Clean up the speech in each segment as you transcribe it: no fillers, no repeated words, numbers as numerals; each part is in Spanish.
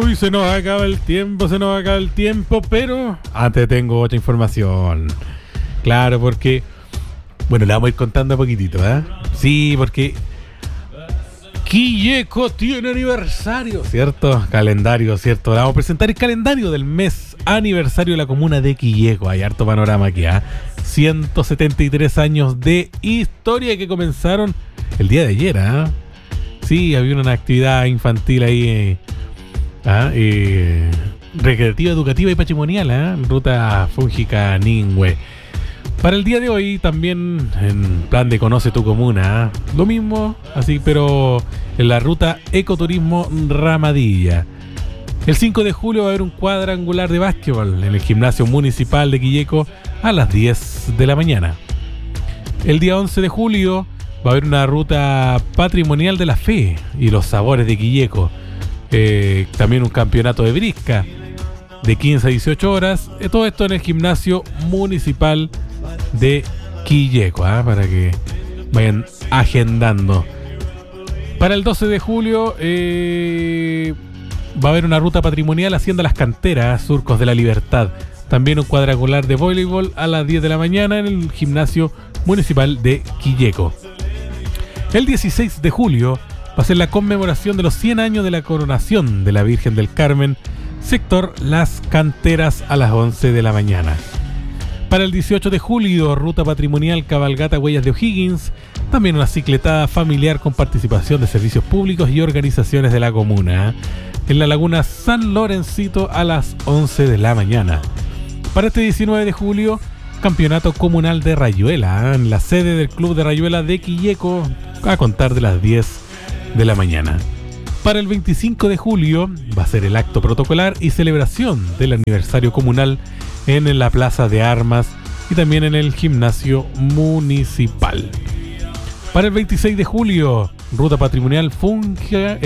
Uy, se nos acaba el tiempo, pero antes tengo otra información. Claro, porque... Bueno, la vamos a ir contando a poquitito, ¿eh? Sí, porque... Quilleco tiene aniversario, ¿cierto? Calendario, ¿cierto? Le vamos a presentar el calendario del mes aniversario de la comuna de Quilleco. Hay harto panorama aquí, ¿ah? 173 años de historia que comenzaron el día de ayer, ¿ah? Sí, había una actividad infantil ahí, recreativa, educativa y patrimonial, ruta fúngica Ningüe. Para el día de hoy también en plan de Conoce tu Comuna, lo mismo, así, pero en la ruta Ecoturismo Ramadilla. El 5 de julio va a haber un cuadrangular de básquetbol en el gimnasio municipal de Quilleco a las 10 de la mañana. El día 11 de julio va a haber una ruta patrimonial de la fe y los sabores de Quilleco. También un campeonato de brisca de 15 a 18 horas. Todo esto en el gimnasio municipal de Quilleco, para que vayan agendando. Para el 12 de julio va a haber una ruta patrimonial haciendo las canteras, Surcos de la Libertad. También un cuadrangular de voleibol a las 10 de la mañana en el gimnasio municipal de Quilleco. El 16 de julio va a ser la conmemoración de los 100 años de la coronación de la Virgen del Carmen, sector Las Canteras a las 11 de la mañana. Para el 18 de julio, ruta patrimonial Cabalgata Huellas de O'Higgins, también una cicletada familiar con participación de servicios públicos y organizaciones de la comuna, en la laguna San Lorencito a las 11 de la mañana. Para este 19 de julio, campeonato comunal de Rayuela, en la sede del Club de Rayuela de Quilleco, a contar de las 10 de la mañana. Para el 25 de julio va a ser el acto protocolar y celebración del aniversario comunal en la Plaza de Armas y también en el gimnasio municipal. Para el 26 de julio, ruta patrimonial fúngica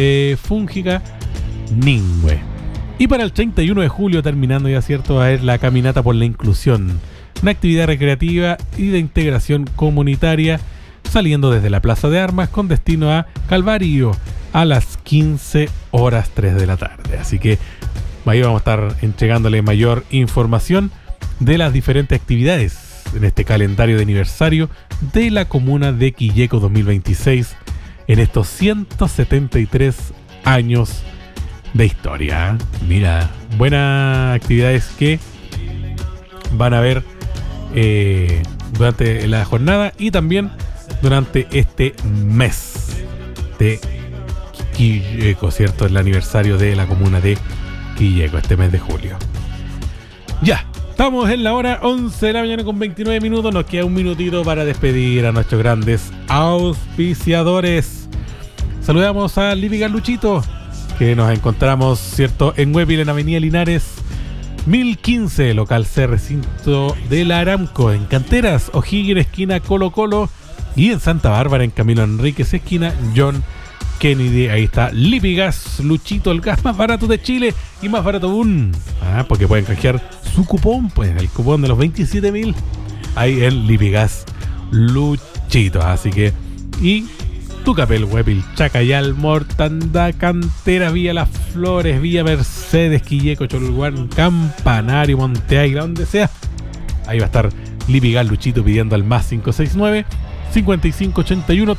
Ningüe. Y para el 31 de julio, terminando ya, ¿cierto?, va a haber la caminata por la inclusión, una actividad recreativa y de integración comunitaria saliendo desde la Plaza de Armas con destino a Calvario a las 15 horas 3 de la tarde. Así que ahí vamos a estar entregándole mayor información de las diferentes actividades en este calendario de aniversario de la comuna de Quilleco 2026 en estos 173 años de historia. Mira, buenas actividades que van a haber durante la jornada y también durante este mes de Quilleco, ¿cierto? El aniversario de la comuna de Quilleco, este mes de julio. Ya, estamos en la hora 11 de la mañana con 29 minutos. Nos queda un minutito para despedir a nuestros grandes auspiciadores. Saludamos a Lipigas Luchito, que nos encontramos, ¿cierto?, en Huépil, en Avenida Linares 1015, local C, recinto de la Aramco, en Canteras, O'Higgins, esquina Colo Colo, y en Santa Bárbara, en Camilo Enríquez, esquina John Kennedy. Ahí está Lipigas Luchito, el gas más barato de Chile y más barato aún, porque pueden canjear su cupón, pues el cupón de los 27.000 ahí en Lipigas Luchito. Así que, y Tucapel, Huépil, Chacayal, Mortandá, Canteras, Villa Las Flores, Villa Mercedes, Quilleco, Cholulguán, Campanario, Monte Águila, donde sea, ahí va a estar Lipigas Luchito pidiendo al más 569 5581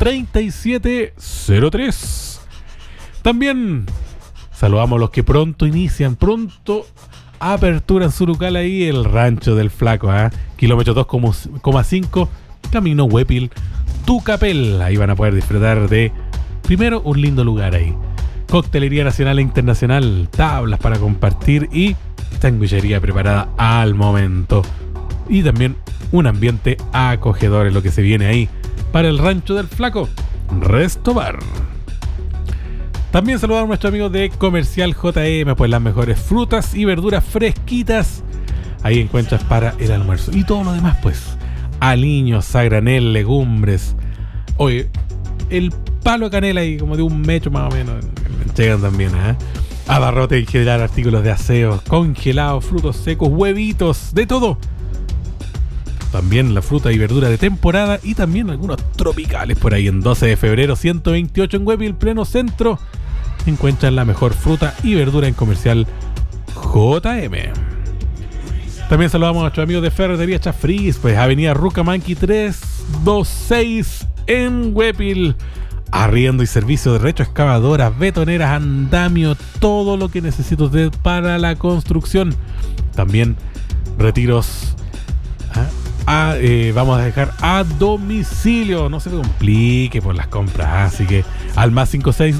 3703. También saludamos a los que pronto aperturan su local ahí, el Rancho del Flaco, kilómetro 2,5, camino Huépil, Tucapel. Ahí van a poder disfrutar de, primero, un lindo lugar ahí, coctelería nacional e internacional, tablas para compartir y sanguillería preparada al momento, y también un ambiente acogedor en lo que se viene ahí para el Rancho del Flaco, Resto Bar. También saludamos a nuestros amigos de Comercial JM, pues las mejores frutas y verduras fresquitas ahí encuentras para el almuerzo y todo lo demás, pues aliños, a granel, legumbres. Oye, el palo de canela ahí como de 1 metro más o menos llegan también, abarrote en general, artículos de aseo, congelados, frutos secos, huevitos, de todo. También la fruta y verdura de temporada y también algunos tropicales por ahí en 12 de febrero 128 en Huépil, pleno centro. encuentran la mejor fruta y verdura en Comercial JM. También saludamos a nuestros amigos de Ferretería Chafriz, pues Avenida Rucamanqui 326 en Huepil. Arriendo y servicio de retroexcavadoras, betoneras, andamio, todo lo que necesita usted para la construcción. También retiros vamos a dejar a domicilio. No se me complique por las compras. Así que al más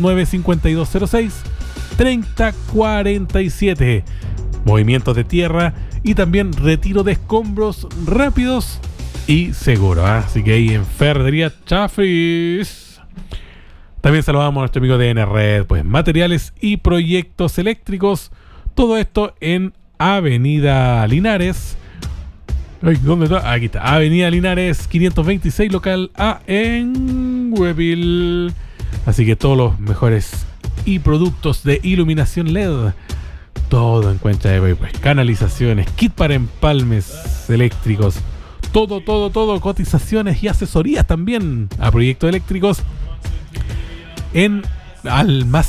569-5206-3047. Movimientos de tierra y también retiro de escombros rápidos y seguro. Así que ahí en Ferretería Chafriz. También saludamos a nuestro amigo de NRed, pues materiales y proyectos eléctricos. Todo esto en Avenida Linares. Ay, ¿dónde está? Aquí está. Avenida Linares 526, local A en Huepil. Así que todos los mejores y productos de iluminación LED. Todo encuentra de pues, canalizaciones, kit para empalmes eléctricos. Todo. Cotizaciones y asesorías también a proyectos eléctricos. En al más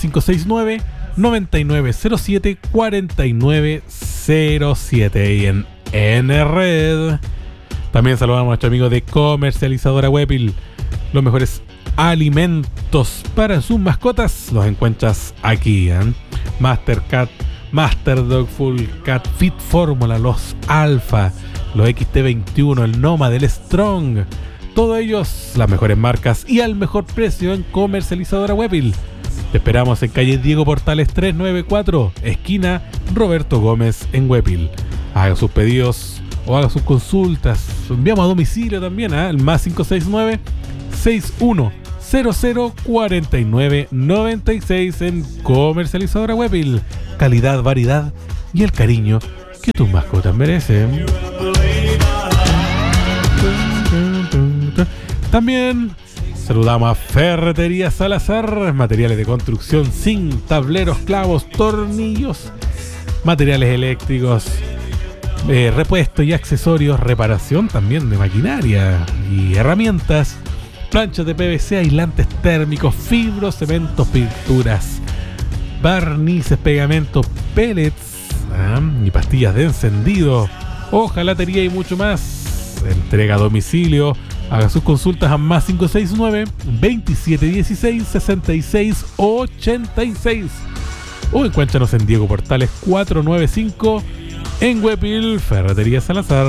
569-9907-4907 y en NRed. También saludamos a nuestro amigo de Comercializadora Huepil. Los mejores alimentos para sus mascotas los encuentras aquí, Master Cat, Master Dog, Full Cat, Fit Fórmula, los Alpha, los XT21, el Nomad, el Strong. Todos ellos, las mejores marcas y al mejor precio en Comercializadora Huepil. Te esperamos en calle Diego Portales 394, esquina Roberto Gómez en Huepil. Haga sus pedidos o haga sus consultas. Enviamos a domicilio también, el más 569-61004996 en Comercializadora Huepil. Calidad, variedad y el cariño que tus mascotas merecen. También saludamos a Ferretería Salazar, materiales de construcción, zinc, tableros, clavos, tornillos, materiales eléctricos, repuestos y accesorios, reparación también de maquinaria y herramientas, planchas de PVC, aislantes térmicos, fibros, cementos, pinturas, barnices, pegamentos, pellets y pastillas de encendido, hojalatería y mucho más. Entrega a domicilio. Haga sus consultas a más 569-2716-6686 o encuéntranos en Diego Portales 495 en Huepil, Ferretería Salazar.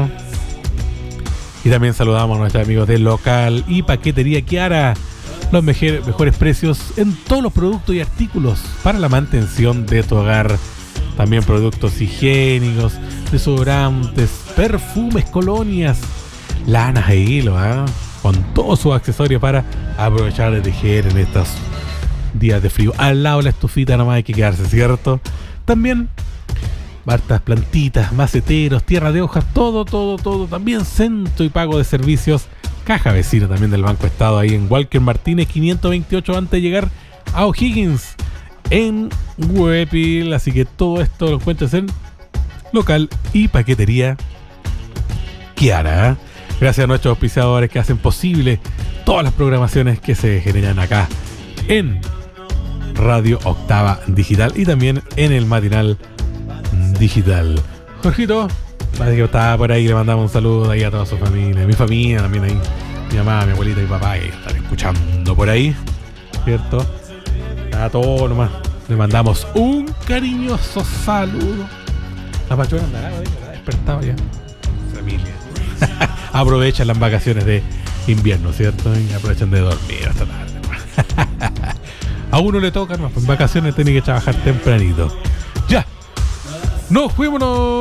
Y también saludamos a nuestros amigos de Local y Paquetería Kiara. Los mejores precios en todos los productos y artículos para la mantención de tu hogar. También productos higiénicos, desodorantes, perfumes, colonias, lanas e hilo, con todos sus accesorios para aprovechar de tejer en estos días de frío. Al lado de la estufita nomás hay que quedarse, ¿cierto? También hartas plantitas, maceteros, tierra de hojas, todo. También centro y pago de servicios. Caja vecina también del Banco Estado ahí en Walker Martínez 528 antes de llegar a O'Higgins en Huepil. Así que todo esto lo encuentras en Local y Paquetería Kiara. Gracias a nuestros auspiciadores que hacen posible todas las programaciones que se generan acá en Radio Octava Digital y también en el Matinal Digital. Jorgito, parece que estaba por ahí, le mandamos un saludo ahí a toda su familia, mi familia también ahí, mi mamá, mi abuelita y mi papá que están escuchando por ahí, ¿cierto? A todos nomás, le mandamos un cariñoso saludo. La Pachuela andará, ¿verdad? Despertado ya. Familia. Aprovechan las vacaciones de invierno, ¿cierto? Y aprovechan de dormir hasta tarde. A uno le toca, ¿no? En vacaciones tiene que trabajar tempranito. ¡Ya! ¡Nos fuimos!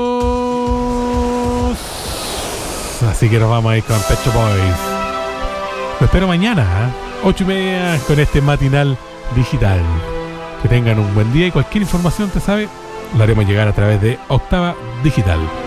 Así que nos vamos a ir con Pet Shop Boys. Lo espero mañana, 8:30 con este matinal digital. Que tengan un buen día y cualquier información, te sabe, lo haremos llegar a través de Octava Digital.